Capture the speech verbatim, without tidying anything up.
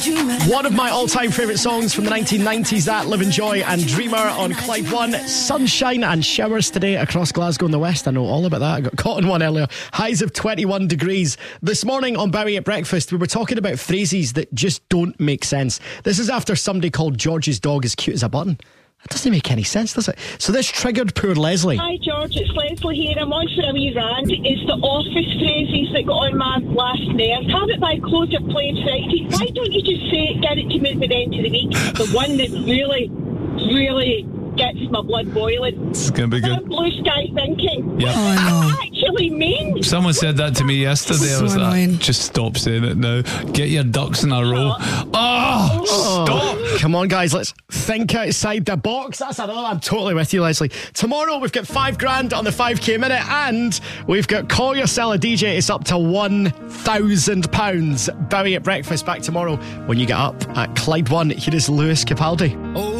One of my all-time favourite songs from the nineteen nineties, that Live Enjoy and Dreamer on Clyde One. Sunshine and showers today across Glasgow and the West. I know all about that. I got caught in one earlier. Highs of twenty-one degrees. This morning on Bowie at Breakfast, we were talking about phrases that just don't make sense. This is after somebody called George's dog as cute as a button. That doesn't make any sense, does it? So this triggered poor Leslie. Hi George, it's Leslie here. I'm on for a wee rant. It's the office phrases that got on my last nerve. Have it by close of play Friday. Why don't you just say, get it to me at the end of the week? The one that really, really gets my blood boiling. It's going to be good. Blue sky thinking. Yep. What does that actually mean? Someone said that to me yesterday. So I was annoying. like, just stop saying it now. Get your ducks in a row. Oh, Oh, stop. come on, guys, let's think outside the box. That's another. I'm totally with you, Leslie. Tomorrow we've got five grand on the five K minute, and we've got Call Yourself a D J. It's up to one thousand pounds. Bowie at Breakfast back tomorrow when you get up at Clyde One. Here is Lewis Capaldi. Oh.